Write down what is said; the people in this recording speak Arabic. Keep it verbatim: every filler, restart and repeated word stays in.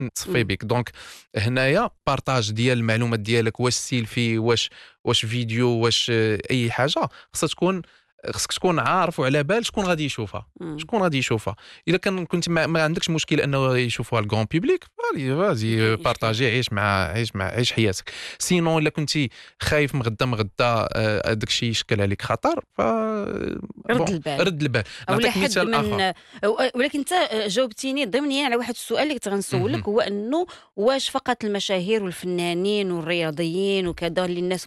نتصفي بك. دونك هنايا بارطاج ديال المعلومات ديالك، واش سيلفي، واش واش فيديو، واش آه، اي حاجه، خصها تكون خصك تكون عارف وعلى بال شكون غادي يشوفها، مم. شكون غادي يشوفها. اذا كان كنت ما, ما عندكش مشكل انه يشوفوها الكرون بيبليك، فالي ما فازي كاين اشكال. بارطاجي، عيش مع عيش مع عيش حياتك. سينون الا كنتي خايف مغدا مغدا آه، هذاك الشيء يشكل عليك خطر، ف رد بون البال رد البال. اولا نعطيك حد مثال من. اخر. ولكن انت جاوبتيني ضمنيا على واحد السؤال اللي كنت غنسولك، مهم. هو انه واش فقط المشاهير والفنانين والرياضيين وكذا اللي الناس